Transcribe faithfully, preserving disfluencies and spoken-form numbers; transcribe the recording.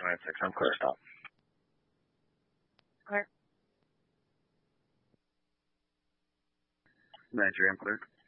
nine six, I'm clear, stop. Clear. nine three, I'm clear.